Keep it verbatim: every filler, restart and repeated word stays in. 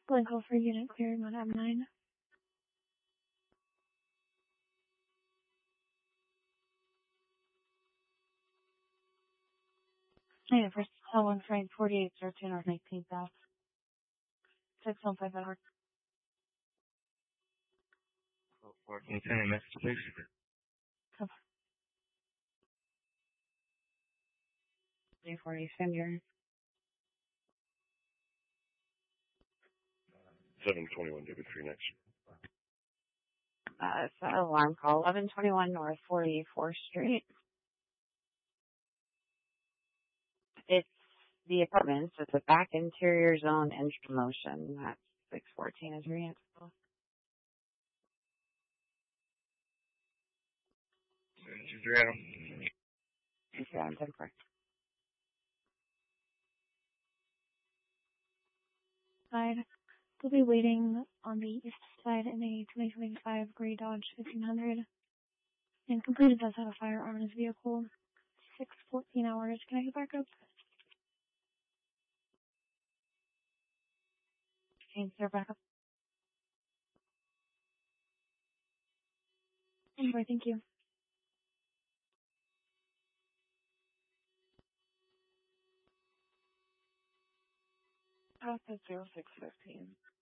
Blanco for unit clearing on M nine. Yeah, for L one train forty-eight thirteen or nineteen south. six one five Edward. fourteen ten, message, please. Cover. three forty, send your. seven twenty-one, David three next. Uh, it's an alarm call, eleven twenty-one North forty-fourth Street. It's the apartments. It's a back interior zone engine motion. That's six fourteen is your answer. two three Adam. two three Adam, ten four. Side. We'll be waiting on the east side in a twenty twenty-five gray Dodge fifteen hundred. And completed does have a firearm in his vehicle. six fourteen hours. Can I get back up? Can you back up? Anyway, thank you. Process zero six fifteen.